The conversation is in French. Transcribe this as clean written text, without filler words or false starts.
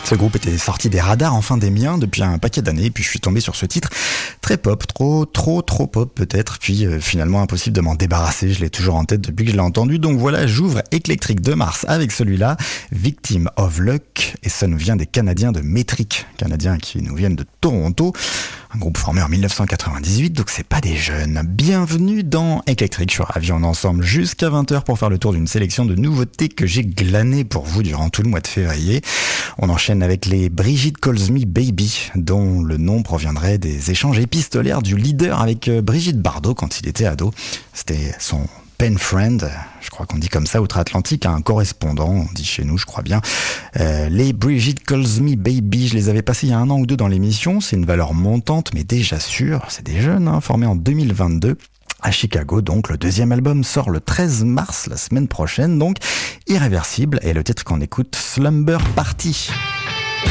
Ce groupe était sorti des radars, enfin des miens, depuis un paquet d'années, puis je suis tombé sur ce titre très pop, trop pop peut-être, puis finalement impossible de m'en débarrasser, je l'ai toujours en tête depuis que je l'ai entendu, donc voilà, j'ouvre Eclectric de Mars avec celui-là, Victim of Luck, et ça nous vient des Canadiens de Metric, Canadiens qui nous viennent de Toronto, un groupe formé en 1998, donc c'est pas des jeunes. Bienvenue dans Eclectric, je suis ravi, on est ensemble jusqu'à 20h pour faire le tour d'une sélection de nouveautés que j'ai glanées pour vous durant tout le mois de février. On enchaîne avec les Bridget Calls Me Baby, dont le nom proviendrait des échanges épistolaires du leader avec Brigitte Bardot quand il était ado. C'était son pen friend, je crois qu'on dit comme ça outre-Atlantique, un correspondant, on dit chez nous, je crois bien. Les Bridget Calls Me Baby, je les avais passés il y a 1 an ou 2 dans l'émission, c'est une valeur montante mais déjà sûre, c'est des jeunes, formés en 2022. À Chicago, donc, le 2e album sort le 13 mars, la semaine prochaine, donc, Irréversible, et le titre qu'on écoute, Slumber Party.